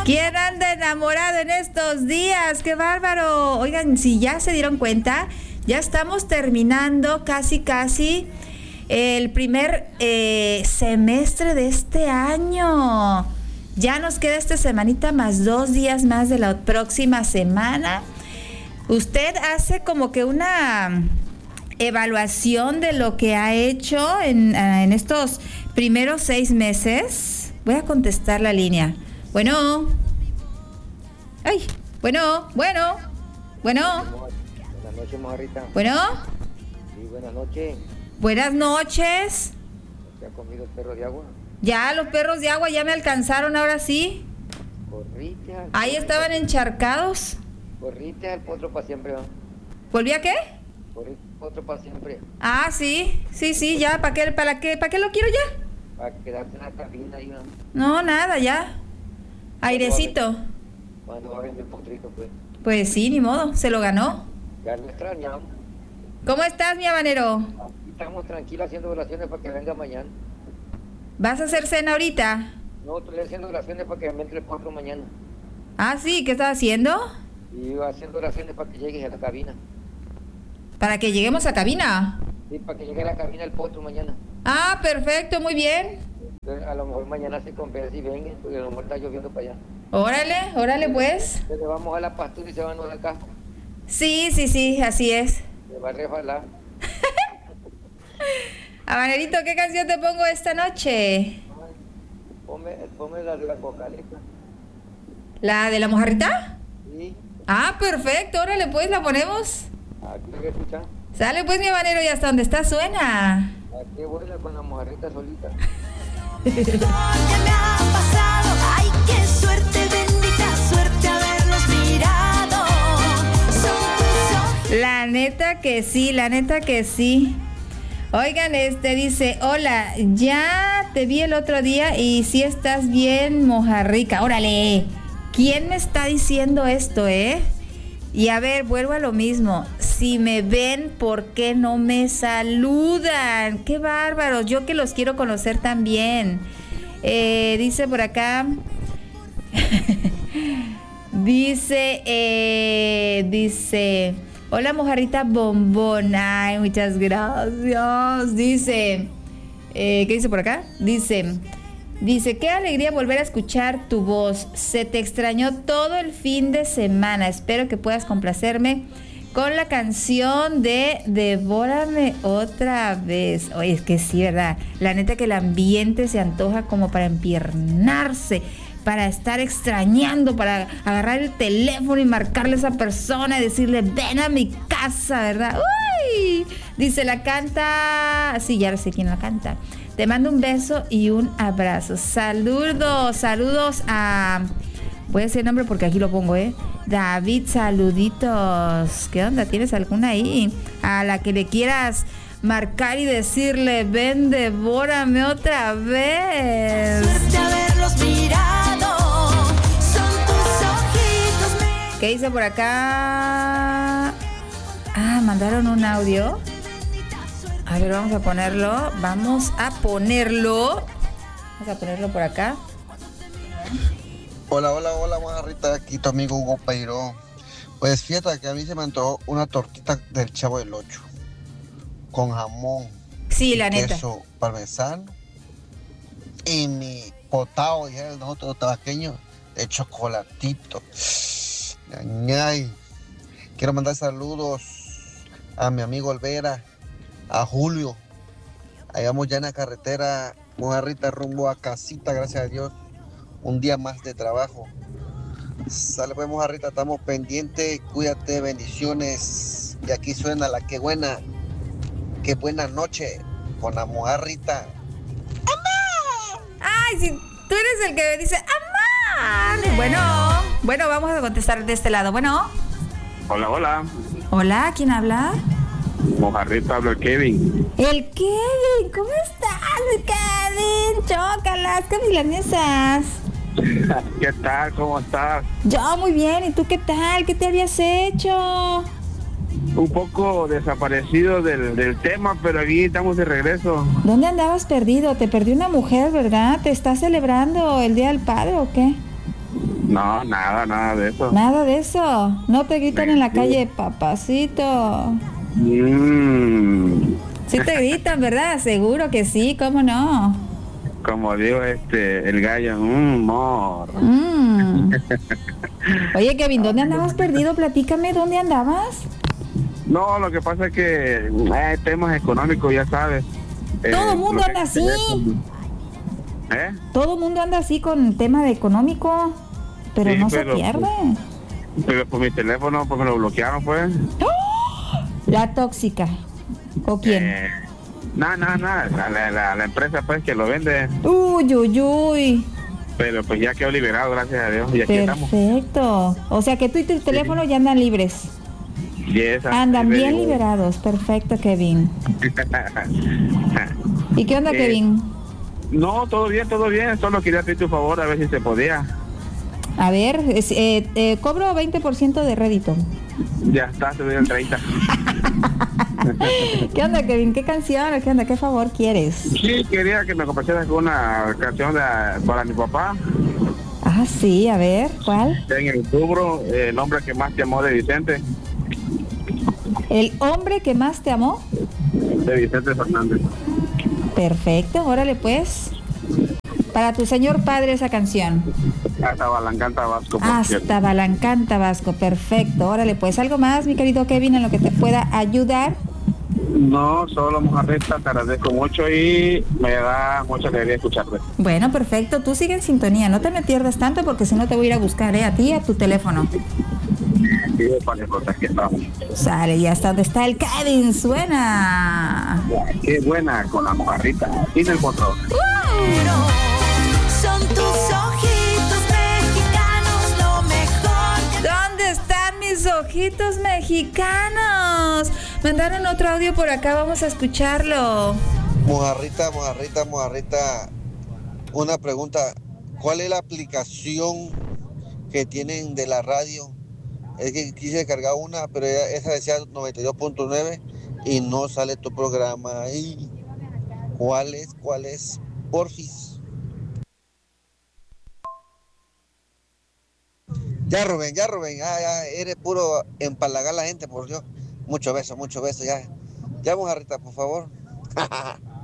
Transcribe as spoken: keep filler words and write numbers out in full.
¿Quién anda enamorado en estos días? ¡Qué bárbaro! Oigan, si ya se dieron cuenta, ya estamos terminando casi, casi el primer eh, semestre de este año. Ya nos queda esta semanita más dos días más de la próxima semana. Usted hace como que una evaluación de lo que ha hecho en, en estos primeros seis meses. Voy a contestar la línea. Bueno. Ay, bueno, bueno, bueno. Buenas noches, mojarrita. Bueno. Sí, buenas noches. Buenas noches. ¿Se ha comido el perro de agua? Ya, los perros de agua ya me alcanzaron, ahora sí. Corrite al Ahí potro. estaban encharcados. Corrite al potro para siempre, ¿no? ¿Volví a qué? Corrite al potro para siempre. Ah, sí, sí, sí, ya, ¿para qué, para qué, para qué lo quiero ya? Para quedarse en la cabina ahí, ¿no? No, nada, ya. Airecito. Cuando va a vender el potrito, pues. Pues sí, ni modo, se lo ganó. Ya lo extrañamos. ¿Cómo estás, mi habanero? Aquí estamos tranquilos haciendo oraciones para que venga mañana. ¿Vas a hacer cena ahorita? No, estoy haciendo oraciones para que me entre el potro mañana. Ah, sí, ¿qué estás haciendo? Y iba haciendo oraciones para que llegues a la cabina. Para que lleguemos a cabina. Sí, para que llegue a la cabina el potro mañana. Ah, perfecto, muy bien. Entonces, a lo mejor mañana se convence y venga, porque a lo mejor está lloviendo para allá. Órale, órale pues. Entonces vamos a la pastura y se van a la casa. Sí, sí, sí, así es. Se va a resbalar. Habanerito, ¿qué canción te pongo esta noche? Ponme, ponme la de la vocalista. ¿La de la mojarrita? Sí. Ah, perfecto, órale pues, la ponemos. Aquí hay que escuchar. Sale pues, mi habanero, y hasta donde está suena. Aquí vuela con la mojarrita solita. Ya me ha pasado, ay qué suerte, bendita suerte haberlos mirado. Son tus ojos. La neta que sí, la neta que sí. Oigan, este dice, hola, ya te vi el otro día y sí estás bien mojarrica. Órale, ¿quién me está diciendo esto, eh? Y a ver, vuelvo a lo mismo. Si me ven, ¿por qué no me saludan? ¡Qué bárbaros! Yo que los quiero conocer también. Eh, dice por acá... dice, eh, dice... Hola, mojarrita bombón. Ay, muchas gracias. Dice... Eh, ¿qué dice por acá? Dice... Dice, qué alegría volver a escuchar tu voz. Se te extrañó todo el fin de semana. Espero que puedas complacerme con la canción de Devórame otra vez. Oye, es que sí, ¿verdad? La neta que el ambiente se antoja como para empiernarse, para estar extrañando, para agarrar el teléfono y marcarle a esa persona y decirle, ven a mi casa, ¿verdad? ¡Uy! Dice, la canta... Sí, ya sé quién la canta. Te mando un beso y un abrazo. Saludos, saludos a... Voy a decir el nombre porque aquí lo pongo, ¿eh? David, saluditos. ¿Qué onda? ¿Tienes alguna ahí? A la que le quieras marcar y decirle, ven, devórame otra vez. Suerte haberlos mirado. Son tus ojitos. Me... ¿Qué dice por acá? Ah, mandaron un audio. A ver, vamos a ponerlo. Vamos a ponerlo. Vamos a ponerlo por acá. Hola, hola, hola, mojarrita. Aquí tu amigo Hugo Peiró. Pues fíjate que a mí se me antojó una tortita del Chavo del Ocho. Con jamón. Sí, la neta. Queso parmesano. Y mi potao, dijeron nosotros tabasqueños, de chocolatito. Ñay. Quiero mandar saludos a mi amigo Olvera, a Julio. Ahí vamos ya en la carretera, mojarrita, rumbo a casita, gracias a Dios. Un día más de trabajo. Sale pues, mojarrita, estamos pendientes. Cuídate, bendiciones. Y aquí suena la que buena. Qué buena noche con la mojarrita. Ay, si tú eres el que dice ¡Amá! Bueno, bueno, vamos a contestar de este lado. Bueno. Hola, hola. Hola, ¿quién habla? Mojarrita, habla el Kevin. El Kevin, ¿cómo estás, Kevin? Chócalas, ¿qué milanesas? ¿Qué tal? ¿Cómo estás? Yo muy bien, ¿y tú qué tal? ¿Qué te habías hecho? Un poco desaparecido del, del tema, pero aquí estamos de regreso. ¿Dónde andabas perdido? Te perdió una mujer, ¿verdad? ¿Te estás celebrando el Día del Padre o qué? No, nada, nada de eso. Nada de eso. No te gritan en la calle, papacito. Mm, Sí te gritan, ¿verdad? Seguro que sí, ¿cómo no? como digo, este, el gallo, mm, mor. Mm. Oye, Kevin, ¿dónde andabas perdido? Platícame, ¿dónde andabas? No, lo que pasa es que hay temas económicos, ya sabes. Todo Eh, el mundo lo que- anda así. ¿Eh? Todo el mundo anda así con el tema de económico, pero Sí, no pero- se pierde. Pero por mi teléfono, pues me lo bloquearon, pues. La tóxica. ¿O quién? Eh, no, no, no, la, la, la, la empresa, pues, que lo vende. Uy, uy, uy. Pero pues ya quedó liberado, gracias a Dios. Y aquí estamos. Perfecto. O sea que tú y tu teléfono ya andan libres. Y esa- Andan le bien digo- liberados. Perfecto, Kevin. ¿Y qué onda, Eh, Kevin? No, todo bien, todo bien. Solo quería pedir tu favor a ver si se podía. A ver, es- eh, eh, cobro veinte por ciento de rédito. Ya está, te doy el treinta. ¿Qué onda, Kevin? ¿Qué canción o qué onda? ¿Qué favor quieres? Sí, quería que me complacieras con una canción de, para mi papá. Ah, sí, a ver, ¿cuál? En el rubro, eh, el hombre que más te amó de Vicente. ¿El hombre que más te amó? De Vicente Fernández. Perfecto, órale pues. Para tu señor padre esa canción. Hasta Balancán, Tabasco, por cierto. Hasta Balancán, Tabasco. Perfecto, órale pues. ¿Algo más, mi querido Kevin, en lo que te pueda ayudar? No, solo Mojarrita, te agradezco mucho y me da mucha alegría escucharte. Bueno, perfecto. Tú sigue en sintonía. No te me pierdas tanto porque si no te voy a ir a buscar, ¿eh? A ti, a tu teléfono. Digo, para cosas que estamos. Sale, y hasta donde está el Kevin. Suena. Qué buena con la Mojarrita. Sin el control. Son tus ojitos mexicanos lo mejor que ¿Dónde están mis ojitos mexicanos? Mandaron otro audio por acá, vamos a escucharlo. Mojarrita, mojarrita, mojarrita. Una pregunta. ¿Cuál es la aplicación que tienen de la radio? Es que quise cargar una, pero ella- esa decía noventa y dos punto nueve y no sale tu programa ahí. ¿Cuál es? ¿Cuál es? Porfis. Ya, Rubén, ya, Rubén. Ya, ya, eres puro empalagar a la gente, por Dios. Mucho beso, mucho beso, ya. Ya, mojarrita, por favor.